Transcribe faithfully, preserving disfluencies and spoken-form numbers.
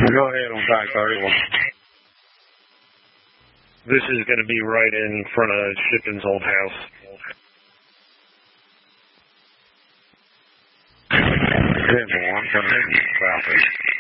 Go ahead on Type thirty-one. This is going to be right in front of Shippin's old house. ten four, I'm coming in southeast.